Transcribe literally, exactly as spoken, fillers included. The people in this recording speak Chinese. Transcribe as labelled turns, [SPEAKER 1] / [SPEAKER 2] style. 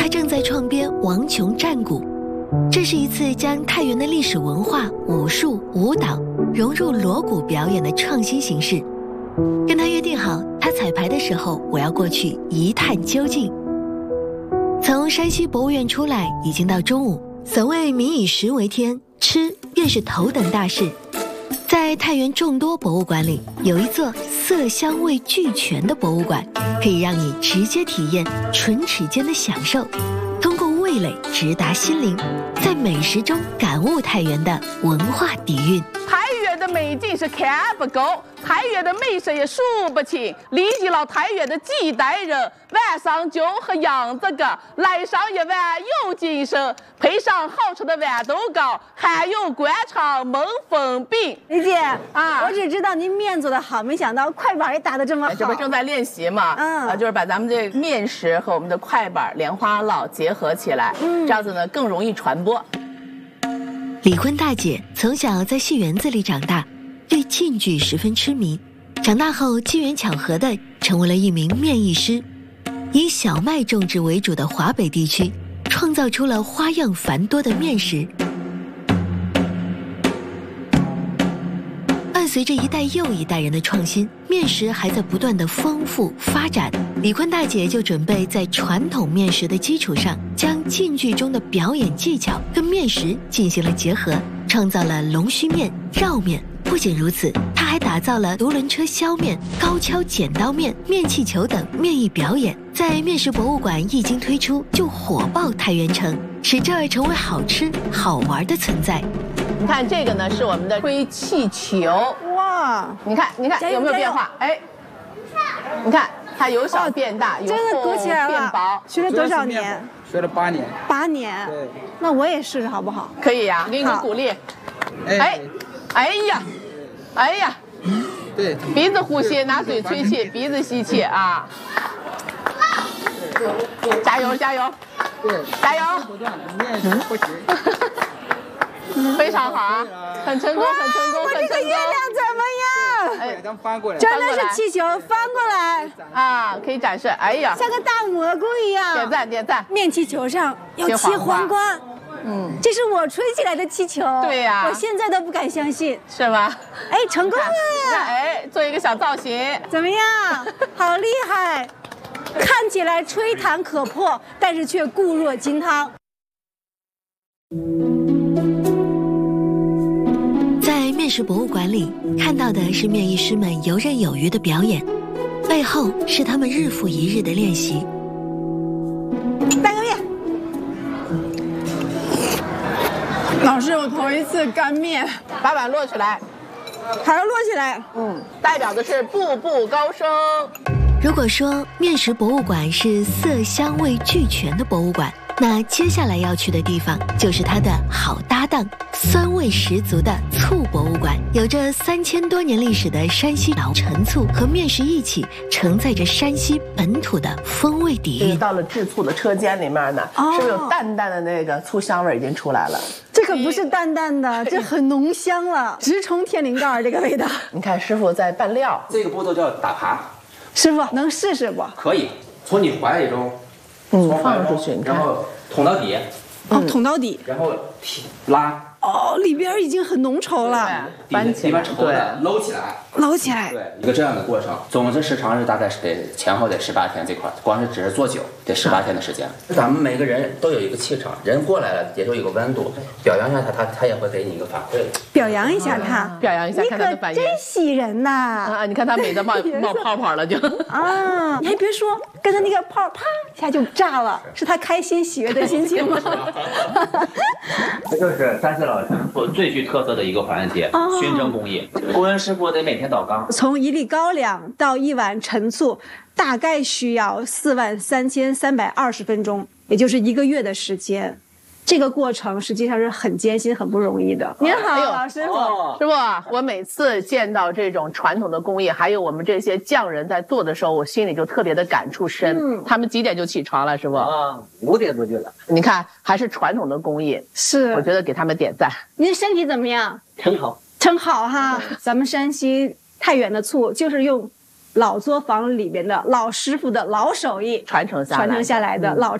[SPEAKER 1] 正在创编王琼战鼓，这是一次将太原的历史文化、武术、舞蹈融入锣鼓表演的创新形式。跟他约定好，他彩排的时候，我要过去一探究竟。从山西博物院出来，已经到中午。所谓民以食为天，吃便是头等大事。在太原众多博物馆里，有一座色香味俱全的博物馆，可以让你直接体验唇齿间的享受，通过味蕾直达心灵，在美食中感悟太原的文化底蕴。
[SPEAKER 2] 太原的美景是看不够，太原的美食也数不清。历经了太原的几代人，晚上酒和羊子个，来上一碗有精神，配上好吃的豌豆糕，还有灌肠焖风饼。
[SPEAKER 3] 李姐
[SPEAKER 2] 啊，
[SPEAKER 3] 我只知道您面做的好，没想到快板也打得这么好。
[SPEAKER 2] 这不正在练习嘛？嗯，啊，就是把咱们这面食和我们的快板、莲花烙结合起来，嗯，这样子呢更容易传播。
[SPEAKER 1] 李坤大姐从小在戏园子里长大，对晋剧十分痴迷。长大后机缘巧合地成为了一名面艺师，以小麦种植为主的华北地区，创造出了花样繁多的面食。伴随着一代又一代人的创新，面食还在不断的丰富发展。李坤大姐就准备在传统面食的基础上，将晋剧中的表演技巧跟面食进行了结合，创造了龙须面、绕面。不仅如此，她还打造了独轮车削面、高跷剪刀面、面气球等面艺表演。在面食博物馆一经推出，就火爆太原城，使这儿成为好吃好玩的存在。
[SPEAKER 2] 你看这个呢是我们的吹气球，哇！你看，你看有没有变化？哎，你看它由小变大，由厚变薄。
[SPEAKER 3] 学了多少年？
[SPEAKER 4] 学了八年。
[SPEAKER 3] 八年。
[SPEAKER 4] 对。
[SPEAKER 3] 那我也试试好不好？
[SPEAKER 2] 可以呀，给你个鼓励。哎，哎呀，哎呀，
[SPEAKER 4] 对，
[SPEAKER 2] 鼻子呼吸，拿嘴吹气，鼻子吸气啊！加油，加油！
[SPEAKER 4] 对，
[SPEAKER 2] 加油！
[SPEAKER 4] 面食不行。
[SPEAKER 2] 非常好啊，很成功，很成功，很成功。
[SPEAKER 3] 这个月亮怎么样？
[SPEAKER 4] 哎，咱翻过来。
[SPEAKER 3] 真的是气球翻过来
[SPEAKER 2] 啊，可以展示。哎呀，
[SPEAKER 3] 像个大蘑菇一样。
[SPEAKER 2] 点赞，点赞。
[SPEAKER 3] 面气球上要切黄瓜。嗯，这是我吹起来的气球。
[SPEAKER 2] 对呀，
[SPEAKER 3] 我现在都不敢相信。
[SPEAKER 2] 是吗？
[SPEAKER 3] 哎，成功了！
[SPEAKER 2] 哎，做一个小造型，
[SPEAKER 3] 怎么样？好厉害！看起来吹弹可破，但是却固若金汤。
[SPEAKER 1] 在面食博物馆里看到的是面艺师们游刃有余的表演，背后是他们日复一日的练习。
[SPEAKER 3] 拌个面。
[SPEAKER 5] 老师，我头一次干面，
[SPEAKER 2] 把碗摞起来，
[SPEAKER 3] 还要摞起来。
[SPEAKER 2] 嗯，代表的是步步高升。
[SPEAKER 1] 如果说面食博物馆是色香味俱全的博物馆，那接下来要去的地方就是它的好搭档，酸味十足的醋博物馆。有着三千多年历史的山西老陈醋和面食一起，承载着山西本土的风味底蕴。
[SPEAKER 2] 到了制醋的车间里面呢，哦、是不是有淡淡的那个醋香味已经出来了？
[SPEAKER 3] 这可不是淡淡的，这很浓香了，直冲天灵盖这个味道。
[SPEAKER 2] 你看师傅在拌料，
[SPEAKER 6] 这个步骤叫打耙。
[SPEAKER 3] 师傅能试试不？
[SPEAKER 6] 可以，从你怀里中，
[SPEAKER 2] 嗯，放出去，
[SPEAKER 6] 然后捅到底，
[SPEAKER 3] 哦，捅到底，
[SPEAKER 6] 然后提拉。
[SPEAKER 3] 哦，里边已经很浓稠了，
[SPEAKER 6] 翻起来，稠的搂起来，
[SPEAKER 3] 搂起来，
[SPEAKER 6] 对，一个这样的过程。总之时长是大概是得前后得十八天这块，光是只是做酒得十八天的时间。咱们每个人都有一个气场，人过来了也就有个温度，表扬一下他，他他也会给你一个反馈。
[SPEAKER 3] 表扬一下他，
[SPEAKER 2] 表扬一下，看他的反应。
[SPEAKER 3] 你可真喜人呐！
[SPEAKER 2] 啊，你看他美的冒冒泡泡了就。
[SPEAKER 3] 啊，你还别说，刚才那个泡啪一下就炸了，是他开心喜悦的心情吗？
[SPEAKER 6] 这就是山西老陈醋最具特色的一个环节，熏蒸工艺。工人师傅得每天倒缸。
[SPEAKER 3] 从一粒高粱到一碗陈醋，大概需要四万三千三百二十分钟，也就是一个月的时间。这个过程实际上是很艰辛、很不容易的。您好，老师傅。
[SPEAKER 2] 哦、师傅，我每次见到这种传统的工艺，还有我们这些匠人在做的时候，我心里就特别的感触深。嗯，他们几点就起床了，师傅？
[SPEAKER 6] 啊，五点多就了。
[SPEAKER 2] 你看，还是传统的工艺，
[SPEAKER 3] 是，
[SPEAKER 2] 我觉得给他们点赞。
[SPEAKER 3] 您身体怎么样？
[SPEAKER 6] 挺好，
[SPEAKER 3] 挺好哈。咱们山西太原的醋就是用老作坊里边的老师傅的老手艺
[SPEAKER 2] 传承下来，
[SPEAKER 3] 传承下来的老